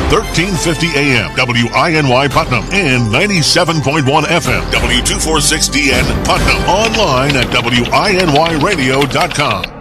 1350 AM, WINY Putnam, and 97.1 FM, W246DN Putnam. Online at WINYradio.com.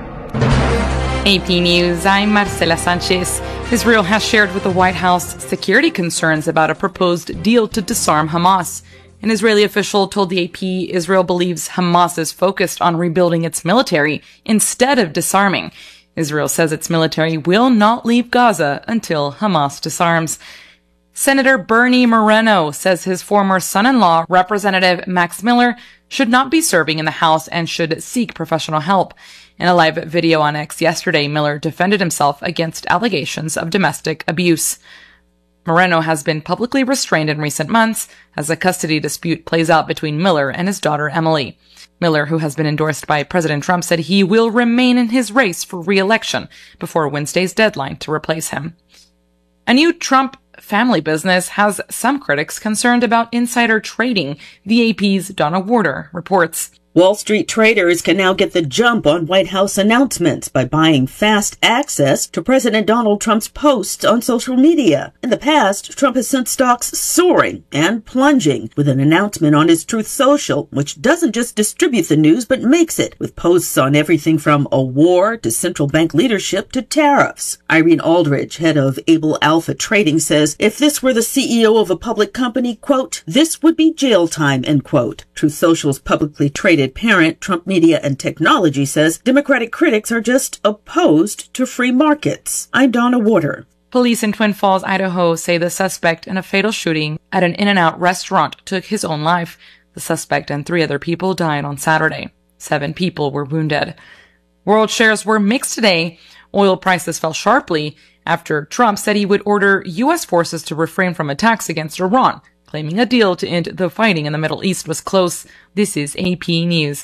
AP News, I'm Marcela Sanchez. Israel has shared with the White House security concerns about a proposed deal to disarm Hamas. An Israeli official told the AP Israel believes Hamas is focused on rebuilding its military instead of disarming. Israel says its military will not leave Gaza until Hamas disarms. Senator Bernie Moreno says his former son-in-law, Representative Max Miller, should not be serving in the House and should seek professional help. In a live video on X yesterday, Miller defended himself against allegations of domestic abuse. Moreno has been publicly restrained in recent months as a custody dispute plays out between Miller and his daughter Emily. Miller, who has been endorsed by President Trump, said he will remain in his race for re-election before Wednesday's deadline to replace him. A new Trump family business has some critics concerned about insider trading, the AP's Donna Warder reports. Wall Street traders can now get the jump on White House announcements by buying fast access to President Donald Trump's posts on social media. In the past, Trump has sent stocks soaring and plunging with an announcement on his Truth Social, which doesn't just distribute the news but makes it, with posts on everything from a war to central bank leadership to tariffs. Irene Aldridge, head of Able Alpha Trading, says if this were the CEO of a public company, quote, this would be jail time, end quote. Truth Social's publicly traded parent, Trump Media and Technology, says Democratic critics are just opposed to free markets. I'm Donna Warder. Police in Twin Falls, Idaho, say the suspect in a fatal shooting at an In-N-Out restaurant took his own life. The suspect and 3 other people died on Saturday. 7 people were wounded. World shares were mixed today. Oil prices fell sharply after Trump said he would order U.S. forces to refrain from attacks against Iran, claiming a deal to end the fighting in the Middle East was close. This is AP News.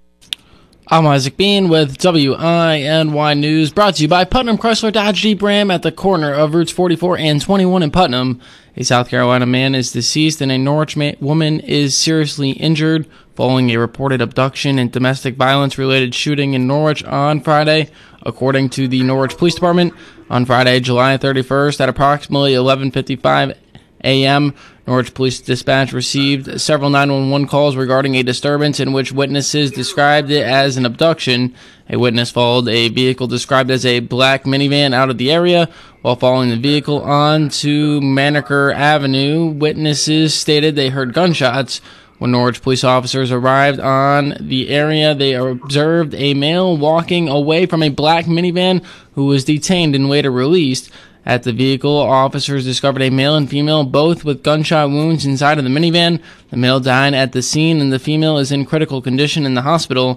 I'm Isaac Bean with WINY News, brought to you by Putnam Chrysler Dodge Jeep Ram at the corner of Routes 44 and 21 in Putnam. A South Carolina man is deceased and a Norwich woman is seriously injured following a reported abduction and domestic violence-related shooting in Norwich on Friday. According to the Norwich Police Department, on Friday, July 31st at approximately 11:55 a.m., Norwich Police Dispatch received several 911 calls regarding a disturbance in which witnesses described it as an abduction. A witness followed a vehicle described as a black minivan out of the area. While following the vehicle onto Maneker Avenue, witnesses stated they heard gunshots. When Norwich police officers arrived on the area, they observed a male walking away from a black minivan who was detained and later released. At the vehicle, officers discovered a male and female, both with gunshot wounds inside of the minivan. The male died at the scene, and the female is in critical condition in the hospital.